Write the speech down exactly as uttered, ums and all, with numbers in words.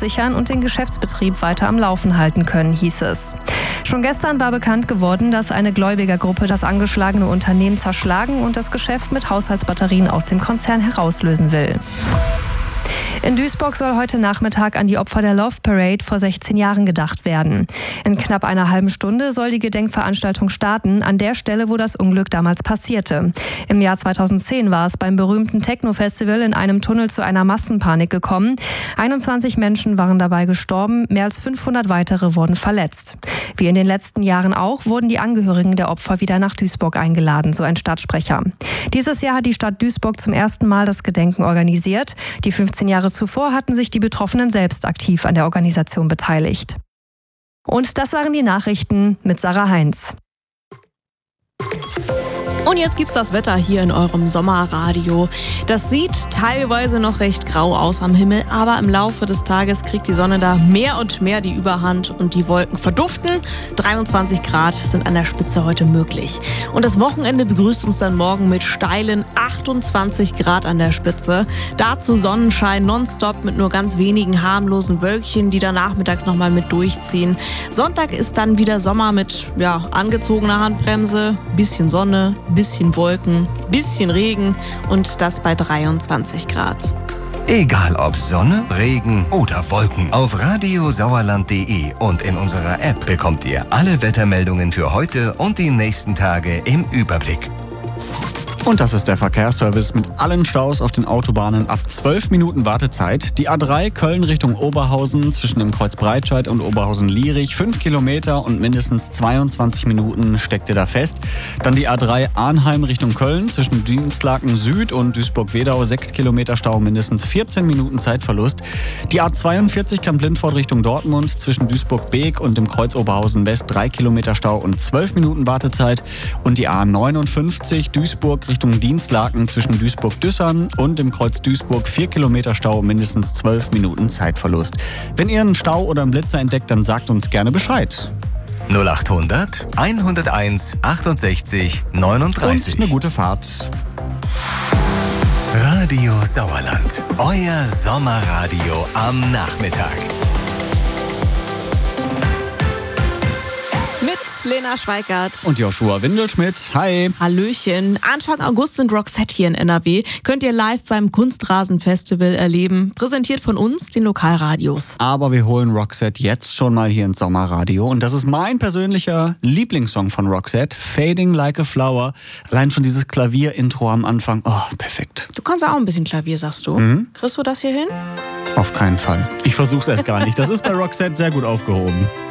absichern und den Geschäftsbetrieb weiter am Laufen halten können, hieß es. Schon gestern war bekannt geworden, dass eine Gläubigergruppe das angeschlagene Unternehmen zerschlagen und das Geschäft mit Haushaltsbatterien aus dem Konzern herauslösen will. In Duisburg soll heute Nachmittag an die Opfer der Love Parade vor sechzehn Jahren gedacht werden. In knapp einer halben Stunde soll die Gedenkveranstaltung starten, an der Stelle, wo das Unglück damals passierte. Im Jahr zweitausendzehn war es beim berühmten Techno-Festival in einem Tunnel zu einer Massenpanik gekommen. einundzwanzig Menschen waren dabei gestorben, mehr als fünfhundert weitere wurden verletzt. Wie in den letzten Jahren auch, wurden die Angehörigen der Opfer wieder nach Duisburg eingeladen, so ein Stadtsprecher. Dieses Jahr hat die Stadt Duisburg zum ersten Mal das Gedenken organisiert. Die fünfzehn Jahre zuvor hatten sich die Betroffenen selbst aktiv an der Organisation beteiligt. Und das waren die Nachrichten mit Sarah Heinz. Und jetzt gibt's das Wetter hier in eurem Sommerradio. Das sieht teilweise noch recht grau aus am Himmel, aber im Laufe des Tages kriegt die Sonne da mehr und mehr die Überhand und die Wolken verduften. dreiundzwanzig Grad sind an der Spitze heute möglich. Und das Wochenende begrüßt uns dann morgen mit steilen achtundzwanzig Grad an der Spitze. Dazu Sonnenschein nonstop mit nur ganz wenigen harmlosen Wölkchen, die dann nachmittags nochmal mit durchziehen. Sonntag ist dann wieder Sommer mit ja, angezogener Handbremse, bisschen Sonne, bisschen Wolken, bisschen Regen und das bei dreiundzwanzig Grad. Egal ob Sonne, Regen oder Wolken, auf radiosauerland punkt de und in unserer App bekommt ihr alle Wettermeldungen für heute und die nächsten Tage im Überblick. Und das ist der Verkehrsservice mit allen Staus auf den Autobahnen ab zwölf Minuten Wartezeit. Die A drei Köln Richtung Oberhausen zwischen dem Kreuz Breitscheid und Oberhausen-Lierig fünf Kilometer und mindestens zweiundzwanzig Minuten steckt ihr da fest. Dann die A drei Arnheim Richtung Köln zwischen Dienstlaken Süd und Duisburg-Wedau sechs Kilometer Stau, mindestens vierzehn Minuten Zeitverlust. Die A zweiundvierzig Kamp-Lindfort Richtung Dortmund zwischen Duisburg-Beek und dem Kreuz Oberhausen West drei Kilometer Stau und zwölf Minuten Wartezeit. Und die A neunundfünfzig Duisburg Richtung Dienstlaken zwischen Duisburg-Düssern und dem Kreuz Duisburg vier Kilometer Stau, mindestens zwölf Minuten Zeitverlust. Wenn ihr einen Stau oder einen Blitzer entdeckt, dann sagt uns gerne Bescheid. null achthundert hunderteins achtundsechzig neununddreißig. Und eine gute Fahrt. Radio Sauerland, euer Sommerradio am Nachmittag. Mit Lena Schweikart und Joshua Windelschmidt. Hi. Hallöchen. Anfang August sind Roxette hier in N R W. Könnt ihr live beim Kunstrasenfestival erleben. Präsentiert von uns, den Lokalradios. Aber wir holen Roxette jetzt schon mal hier ins Sommerradio. Und das ist mein persönlicher Lieblingssong von Roxette. Fading Like a Flower. Allein schon dieses Klavier-Intro am Anfang. Oh, perfekt. Du kannst auch ein bisschen Klavier, sagst du. Mhm. Kriegst du das hier hin? Auf keinen Fall. Ich versuch's erst gar nicht. Das ist bei Roxette sehr gut aufgehoben.